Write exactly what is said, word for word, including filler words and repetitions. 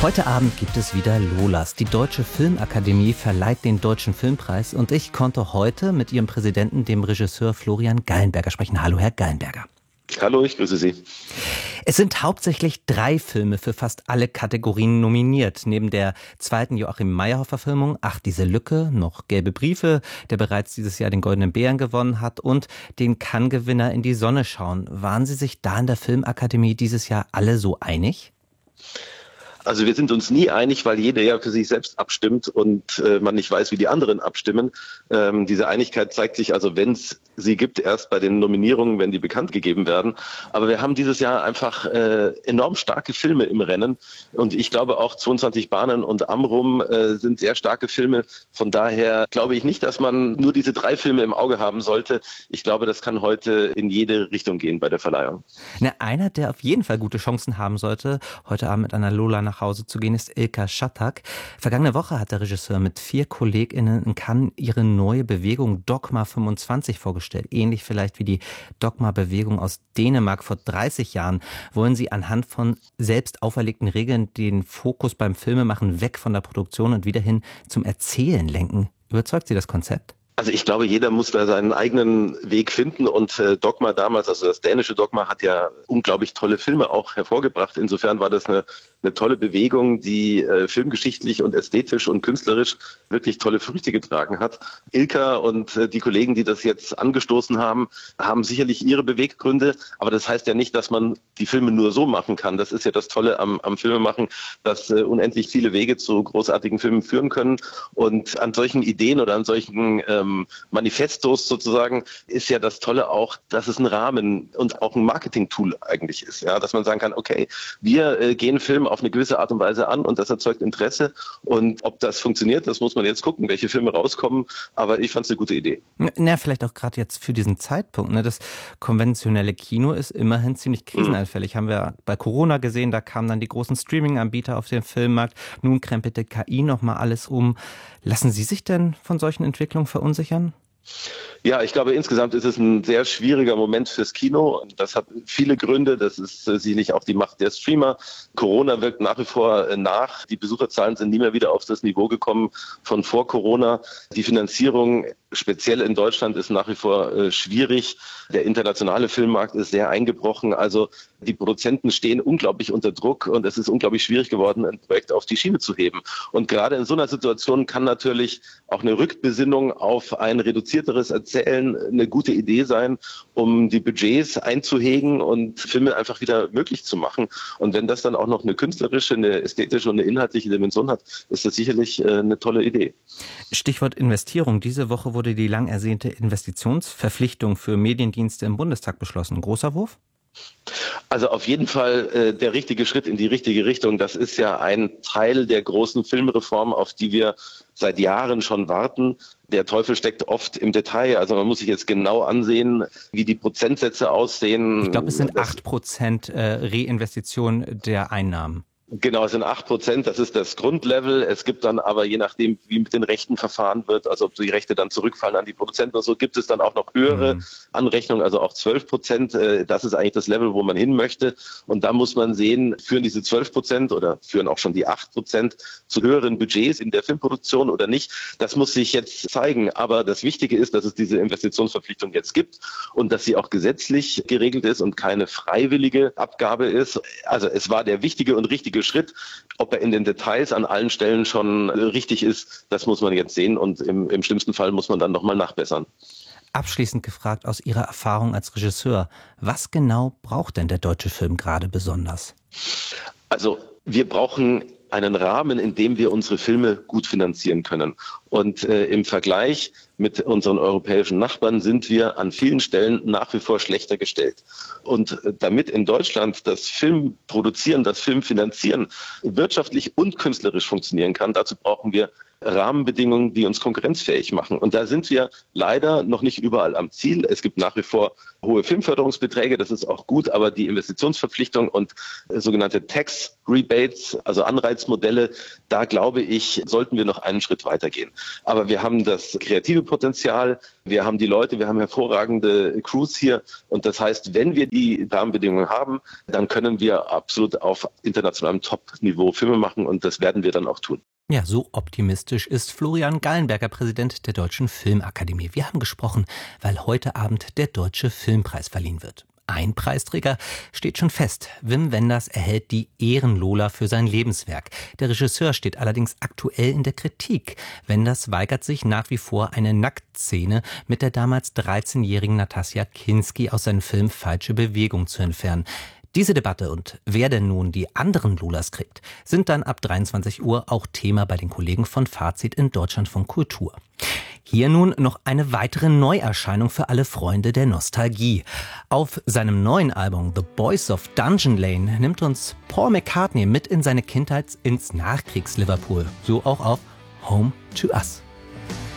Heute Abend gibt es wieder Lolas. Die Deutsche Filmakademie verleiht den Deutschen Filmpreis und ich konnte heute mit ihrem Präsidenten, dem Regisseur Florian Gallenberger, sprechen. Hallo, Herr Gallenberger. Hallo, ich grüße Sie. Es sind hauptsächlich drei Filme für fast alle Kategorien nominiert. Neben der zweiten Joachim Meyerhoff-Verfilmung Ach, diese Lücke, noch Gelbe Briefe, der bereits dieses Jahr den Goldenen Bären gewonnen hat, und den Cannes-Gewinner In die Sonne schauen. Waren Sie sich da in der Filmakademie dieses Jahr alle so einig? Also wir sind uns nie einig, weil jeder ja für sich selbst abstimmt und äh, man nicht weiß, wie die anderen abstimmen. Ähm, diese Einigkeit zeigt sich also, wenn es sie gibt, erst bei den Nominierungen, wenn die bekannt gegeben werden. Aber wir haben dieses Jahr einfach äh, enorm starke Filme im Rennen. Und ich glaube auch zweiundzwanzig Bahnen und Amrum äh, sind sehr starke Filme. Von daher glaube ich nicht, dass man nur diese drei Filme im Auge haben sollte. Ich glaube, das kann heute in jede Richtung gehen bei der Verleihung. Na, einer, der auf jeden Fall gute Chancen haben sollte, heute Abend mit einer Lola nach Hause zu gehen, ist Ilka Schattak. Vergangene Woche hat der Regisseur mit vier KollegInnen in Cannes ihre neue Bewegung Dogma fünfundzwanzig vorgestellt. Ähnlich vielleicht wie die Dogma-Bewegung aus Dänemark vor dreißig Jahren wollen sie anhand von selbst auferlegten Regeln den Fokus beim Filmemachen weg von der Produktion und wieder hin zum Erzählen lenken. Überzeugt Sie das Konzept? Also ich glaube, jeder muss da seinen eigenen Weg finden und äh, Dogma damals, also das dänische Dogma, hat ja unglaublich tolle Filme auch hervorgebracht. Insofern war das eine, eine tolle Bewegung, die äh, filmgeschichtlich und ästhetisch und künstlerisch wirklich tolle Früchte getragen hat. Ilka und äh, die Kollegen, die das jetzt angestoßen haben, haben sicherlich ihre Beweggründe, aber das heißt ja nicht, dass man die Filme nur so machen kann. Das ist ja das Tolle am, am Filmemachen, dass äh, unendlich viele Wege zu großartigen Filmen führen können, und an solchen Ideen oder an solchen äh, Manifestos sozusagen ist ja das Tolle auch, dass es ein Rahmen und auch ein Marketing-Tool eigentlich ist, ja, dass man sagen kann, okay, wir äh, gehen Film auf eine gewisse Art und Weise an und das erzeugt Interesse, und ob das funktioniert, das muss man jetzt gucken, welche Filme rauskommen, aber ich fand es eine gute Idee. Na, vielleicht auch gerade jetzt für diesen Zeitpunkt, ne? Das konventionelle Kino ist immerhin ziemlich krisenanfällig, mhm. haben wir bei Corona gesehen, da kamen dann die großen Streaming-Anbieter auf den Filmmarkt, nun krempelte K I nochmal alles um. Lassen Sie sich denn von solchen Entwicklungen verunsichern? Ja, ich glaube, insgesamt ist es ein sehr schwieriger Moment fürs Kino. Das hat viele Gründe. Das ist äh, sicherlich auch die Macht der Streamer. Corona wirkt nach wie vor äh, nach. Die Besucherzahlen sind nie mehr wieder auf das Niveau gekommen von vor Corona. Die Finanzierung, speziell in Deutschland, ist nach wie vor äh, schwierig. Der internationale Filmmarkt ist sehr eingebrochen. Also die Produzenten stehen unglaublich unter Druck und es ist unglaublich schwierig geworden, ein Projekt auf die Schiene zu heben. Und gerade in so einer Situation kann natürlich auch eine Rückbesinnung auf ein reduzierteres Erzählen eine gute Idee sein, um die Budgets einzuhegen und Filme einfach wieder möglich zu machen. Und wenn das dann auch noch eine künstlerische, eine ästhetische und eine inhaltliche Dimension hat, ist das sicherlich eine tolle Idee. Stichwort Investierung. Diese Woche wurde die lang ersehnte Investitionsverpflichtung für Mediendienste im Bundestag beschlossen. Großer Wurf? Also auf jeden Fall äh, der richtige Schritt in die richtige Richtung. Das ist ja ein Teil der großen Filmreform, auf die wir seit Jahren schon warten. Der Teufel steckt oft im Detail. Also man muss sich jetzt genau ansehen, wie die Prozentsätze aussehen. Ich glaube, es sind acht Prozent äh, Reinvestition der Einnahmen. Genau, es sind acht Prozent, das ist das Grundlevel. Es gibt dann aber, je nachdem, wie mit den Rechten verfahren wird, also ob die Rechte dann zurückfallen an die Produzenten oder so, gibt es dann auch noch höhere mhm. Anrechnungen, also auch zwölf Prozent. Das ist eigentlich das Level, wo man hin möchte. Und da muss man sehen, führen diese zwölf Prozent oder führen auch schon die acht Prozent zu höheren Budgets in der Filmproduktion oder nicht. Das muss sich jetzt zeigen. Aber das Wichtige ist, dass es diese Investitionsverpflichtung jetzt gibt und dass sie auch gesetzlich geregelt ist und keine freiwillige Abgabe ist. Also es war der wichtige und richtige Schritt. Ob er in den Details an allen Stellen schon richtig ist, das muss man jetzt sehen, und im, im schlimmsten Fall muss man dann nochmal nachbessern. Abschließend gefragt aus Ihrer Erfahrung als Regisseur, was genau braucht denn der deutsche Film gerade besonders? Also wir brauchen einen Rahmen, in dem wir unsere Filme gut finanzieren können. Und äh, im Vergleich mit unseren europäischen Nachbarn sind wir an vielen Stellen nach wie vor schlechter gestellt. Und äh, damit in Deutschland das Film produzieren, das Film finanzieren wirtschaftlich und künstlerisch funktionieren kann, dazu brauchen wir Rahmenbedingungen, die uns konkurrenzfähig machen. Und da sind wir leider noch nicht überall am Ziel. Es gibt nach wie vor hohe Filmförderungsbeträge, das ist auch gut, aber die Investitionsverpflichtung und sogenannte Tax Rebates, also Anreizmodelle, da glaube ich, sollten wir noch einen Schritt weitergehen. Aber wir haben das kreative Potenzial, wir haben die Leute, wir haben hervorragende Crews hier und das heißt, wenn wir die Rahmenbedingungen haben, dann können wir absolut auf internationalem Top-Niveau Filme machen und das werden wir dann auch tun. Ja, so optimistisch ist Florian Gallenberger, Präsident der Deutschen Filmakademie. Wir haben gesprochen, weil heute Abend der Deutsche Filmpreis verliehen wird. Ein Preisträger steht schon fest. Wim Wenders erhält die Ehrenlola für sein Lebenswerk. Der Regisseur steht allerdings aktuell in der Kritik. Wenders weigert sich nach wie vor, eine Nacktszene mit der damals dreizehnjährigen Natasja Kinski aus seinem Film Falsche Bewegung zu entfernen. Diese Debatte und wer denn nun die anderen Lolas kriegt, sind dann ab dreiundzwanzig Uhr auch Thema bei den Kollegen von Fazit in Deutschlandfunk Kultur. Hier nun noch eine weitere Neuerscheinung für alle Freunde der Nostalgie. Auf seinem neuen Album The Boys of Dungeon Lane nimmt uns Paul McCartney mit in seine Kindheit ins Nachkriegs-Liverpool. So auch auf Home to Us.